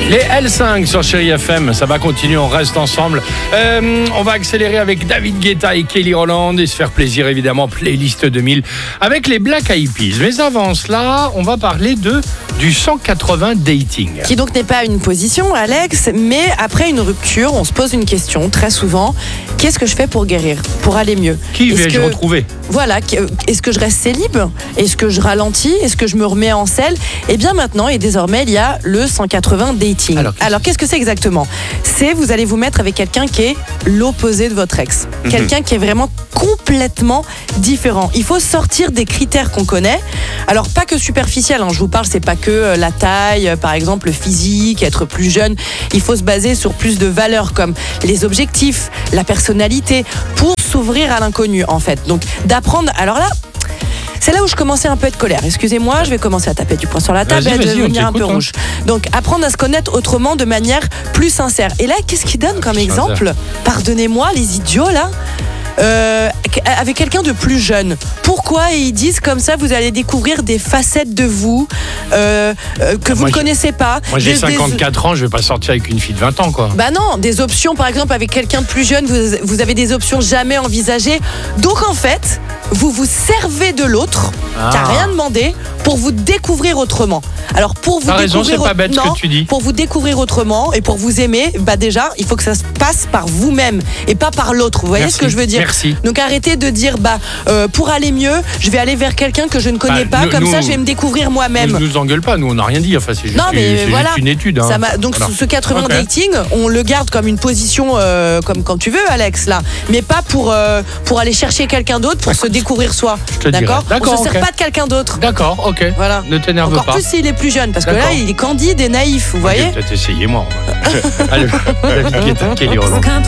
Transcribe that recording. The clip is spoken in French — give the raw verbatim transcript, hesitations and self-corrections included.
Les L cinq sur Chérie F M, ça va continuer, on reste ensemble. Euh, on va accélérer avec David Guetta et Kelly Rowland et se faire plaisir évidemment, playlist deux mille avec les Black Eyed Peas. Mais avant cela, on va parler de du cent quatre-vingts dating. Qui donc n'est pas une position, Alex, mais après une rupture, on se pose une question très souvent. Qu'est-ce que je fais pour guérir, pour aller mieux ? Qui Est-ce vais-je que... retrouver ? Voilà, est-ce que je reste célib ? Est-ce que je ralentis ? Est-ce que je me remets en selle ? Et bien maintenant, et désormais, il y a le cent quatre-vingts dating. Alors, qu'est-ce, Alors, qu'est-ce que c'est exactement ? C'est, vous allez vous mettre avec quelqu'un qui est l'opposé de votre ex. Mm-hmm. Quelqu'un qui est vraiment complètement différent. Il faut sortir des critères qu'on connaît. Alors, pas que superficiel, hein, je vous parle, c'est pas que la taille, par exemple, le physique, être plus jeune. Il faut se baser sur plus de valeurs comme les objectifs, la personnalité, pour s'ouvrir à l'inconnu, en fait. Donc, d'apprendre... Alors là... C'est là où je commençais un peu à être colère. Excusez-moi, je vais commencer à taper du poing sur la table vas-y, et à vas-y, devenir un peu hein. rouge. Donc, apprendre à se connaître autrement de manière plus sincère. Et là, qu'est-ce qu'il donne comme exemple ? Pardonnez-moi, les idiots, là Euh, avec quelqu'un de plus jeune. Pourquoi ils disent comme ça, vous allez découvrir des facettes de vous euh, euh, que ah, vous moi, ne connaissez pas. Moi j'ai des, cinquante-quatre des... ans, je vais pas sortir avec une fille de vingt ans quoi. Bah non, des options par exemple avec quelqu'un de plus jeune, vous, vous avez des options jamais envisagées. Donc en fait, vous vous servez de l'autre ah. qui n'a rien demandé pour vous découvrir autrement. Alors pour vous T'as découvrir raison, c'est pas bête non, ce que tu dis. Pour vous découvrir autrement et pour vous aimer, bah déjà, il faut que ça se passe par vous-même et pas par l'autre. Vous voyez Merci. ce que je veux dire ? Merci. Donc arrêtez de dire bah euh, pour aller mieux, je vais aller vers quelqu'un que je ne connais bah, pas, nous, comme nous, ça je vais me découvrir moi-même. Ne nous, nous engueule pas, nous on n'a rien dit. Enfin c'est juste, non, mais c'est voilà. juste une étude. Hein. Ça m'a... Donc voilà. Ce quatre-vingts okay. dating, on le garde comme une position euh, comme quand tu veux, Alex là, mais pas pour euh, pour aller chercher quelqu'un d'autre pour se découvrir soi. D'accord. D'accord. On se okay. sert pas de quelqu'un d'autre. D'accord. Ok. Voilà. Ne t'énerve Encore pas. Encore plus s'il est plus jeune, parce D'accord. que là il est candide et naïf, vous okay, voyez. Peut-être essayer moi. Allez, Kelly Rowland.